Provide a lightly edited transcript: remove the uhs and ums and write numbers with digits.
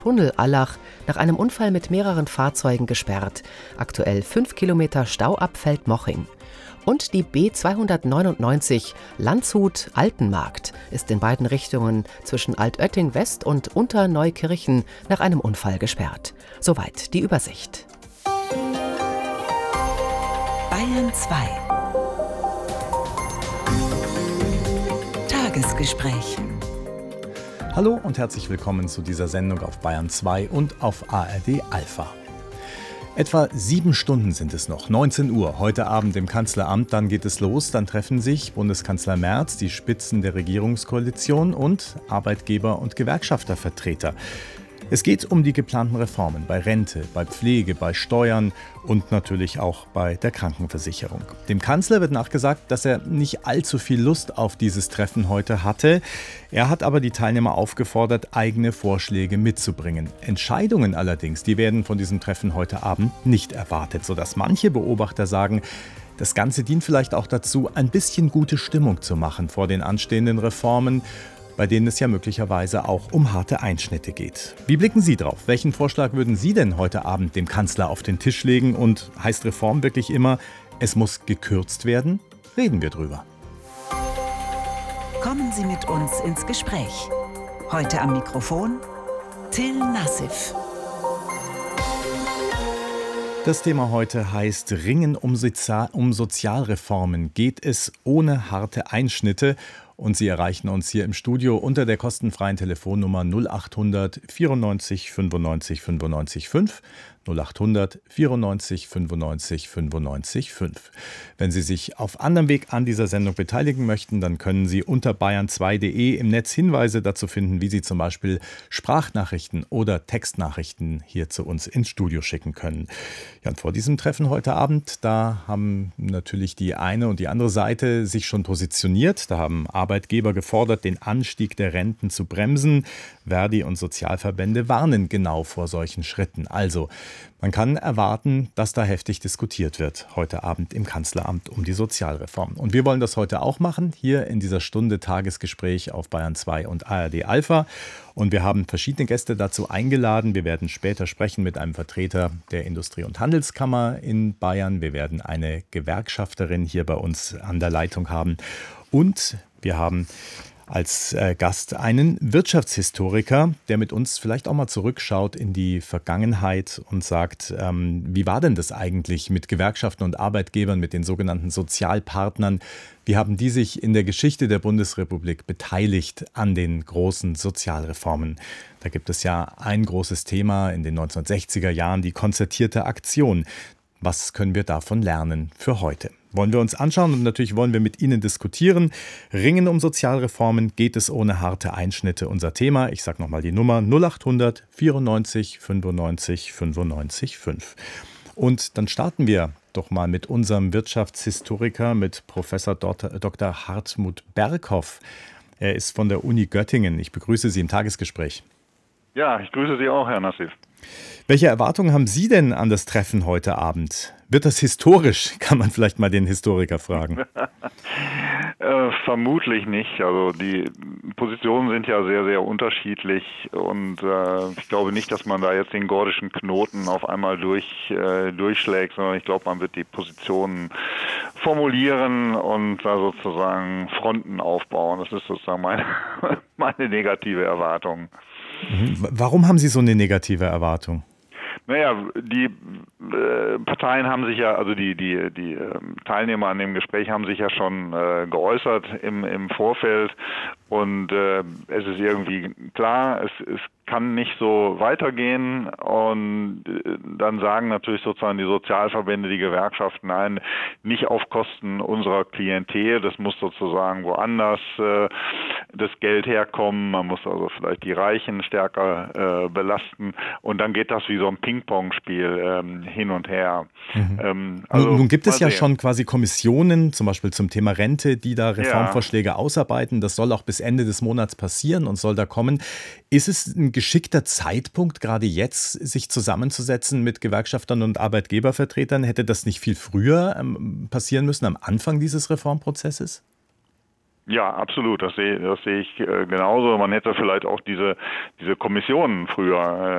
Tunnel Allach nach einem Unfall mit mehreren Fahrzeugen gesperrt. Aktuell 5 Kilometer Stau ab Feldmoching. Und die B299 Landshut-Altenmarkt ist in beiden Richtungen zwischen Altötting West und Unterneukirchen nach einem Unfall gesperrt. Soweit die Übersicht. Bayern 2 Tagesgespräch. Hallo und herzlich willkommen zu dieser Sendung auf Bayern 2 und auf ARD Alpha. Etwa 7 Stunden sind es noch, 19 Uhr, heute Abend im Kanzleramt, dann geht es los, dann treffen sich Bundeskanzler Merz, die Spitzen der Regierungskoalition und Arbeitgeber- und Gewerkschaftervertreter. Es geht um die geplanten Reformen bei Rente, bei Pflege, bei Steuern und natürlich auch bei der Krankenversicherung. Dem Kanzler wird nachgesagt, dass er nicht allzu viel Lust auf dieses Treffen heute hatte. Er hat aber die Teilnehmer aufgefordert, eigene Vorschläge mitzubringen. Entscheidungen allerdings, die werden von diesem Treffen heute Abend nicht erwartet, sodass manche Beobachter sagen, das Ganze dient vielleicht auch dazu, ein bisschen gute Stimmung zu machen vor den anstehenden Reformen, bei denen es ja möglicherweise auch um harte Einschnitte geht. Wie blicken Sie drauf? Welchen Vorschlag würden Sie denn heute Abend dem Kanzler auf den Tisch legen? Und heißt Reform wirklich immer, es muss gekürzt werden? Reden wir drüber. Kommen Sie mit uns ins Gespräch. Heute am Mikrofon Till Nassif. Das Thema heute heißt Ringen um Sozialreformen. Geht es ohne harte Einschnitte? Und Sie erreichen uns hier im Studio unter der kostenfreien Telefonnummer 0800 94 95 95 5. 0800 94 95 95 5. Wenn Sie sich auf anderem Weg an dieser Sendung beteiligen möchten, dann können Sie unter bayern2.de im Netz Hinweise dazu finden, wie Sie zum Beispiel Sprachnachrichten oder Textnachrichten hier zu uns ins Studio schicken können. Ja, und vor diesem Treffen heute Abend, da haben natürlich die eine und die andere Seite sich schon positioniert. Da haben Arbeitgeber gefordert, den Anstieg der Renten zu bremsen. Verdi und Sozialverbände warnen genau vor solchen Schritten. Also, man kann erwarten, dass da heftig diskutiert wird heute Abend im Kanzleramt um die Sozialreform. Und wir wollen das heute auch machen, hier in dieser Stunde Tagesgespräch auf Bayern 2 und ARD Alpha. Und wir haben verschiedene Gäste dazu eingeladen. Wir werden später sprechen mit einem Vertreter der Industrie- und Handelskammer in Bayern. Wir werden eine Gewerkschafterin hier bei uns an der Leitung haben. Und wir haben als Gast einen Wirtschaftshistoriker, der mit uns vielleicht auch mal zurückschaut in die Vergangenheit und sagt, wie war denn das eigentlich mit Gewerkschaften und Arbeitgebern, mit den sogenannten Sozialpartnern? Wie haben die sich in der Geschichte der Bundesrepublik beteiligt an den großen Sozialreformen? Da gibt es ja ein großes Thema in den 1960er Jahren, die konzertierte Aktion. Was können wir davon lernen für heute? Wollen wir uns anschauen und natürlich wollen wir mit Ihnen diskutieren. Ringen um Sozialreformen, geht es ohne harte Einschnitte? Unser Thema, ich sage nochmal die Nummer 0800 94 95 95 5. Und dann starten wir doch mal mit unserem Wirtschaftshistoriker, mit Professor Dr. Hartmut Berghoff. Er ist von der Uni Göttingen. Ich begrüße Sie im Tagesgespräch. Ja, ich grüße Sie auch, Herr Nassif. Welche Erwartungen haben Sie denn an das Treffen heute Abend? Wird das historisch? Kann man vielleicht mal den Historiker fragen. Vermutlich nicht. Also die Positionen sind ja sehr, sehr unterschiedlich und ich glaube nicht, dass man da jetzt den gordischen Knoten auf einmal durchschlägt, sondern ich glaube, man wird die Positionen formulieren und da sozusagen Fronten aufbauen. Das ist sozusagen meine negative Erwartung. Warum haben Sie so eine negative Erwartung? Naja, die Parteien haben sich ja, also die Teilnehmer an dem Gespräch haben sich ja schon geäußert im Vorfeld und es ist irgendwie klar, es kann nicht so weitergehen und dann sagen natürlich sozusagen die Sozialverbände, die Gewerkschaften, nein, nicht auf Kosten unserer Klientel, das muss sozusagen woanders das Geld herkommen, man muss also vielleicht die Reichen stärker belasten und dann geht das wie so ein Ping-Pong-Spiel hin und her. Nun gibt es ja schon quasi Kommissionen, zum Beispiel zum Thema Rente, die da Reformvorschläge ausarbeiten. Das soll auch bis Ende des Monats passieren und soll da kommen. Ist es ein geschickter Zeitpunkt, gerade jetzt sich zusammenzusetzen mit Gewerkschaftern und Arbeitgebervertretern? Hätte das nicht viel früher passieren müssen, am Anfang dieses Reformprozesses? Ja, absolut. Das sehe ich genauso. Man hätte vielleicht auch diese Kommissionen früher